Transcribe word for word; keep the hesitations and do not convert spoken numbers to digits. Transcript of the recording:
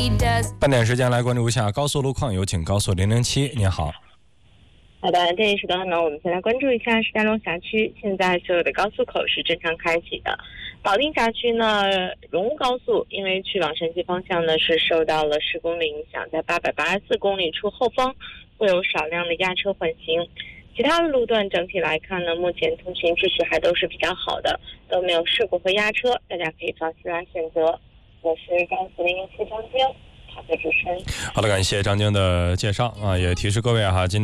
半点时间来关注一下高速路况，有请高速零零七，您好。 好的，这一时段呢，我们先来关注一下石家庄辖区，现在所有的高速口是正常开启的。保定辖区呢，荣乌高速因为去往山西方向呢是受到了施工的影响，在八百八十四公里处后方会有少量的压车缓行。其他的路段整体来看呢，目前通行秩序还都是比较好的，都没有事故和压车，大家可以放心来选择。我是高速零零七张晶，好的主持人。 好的，感谢张晶的介绍啊，也提示各位哈，今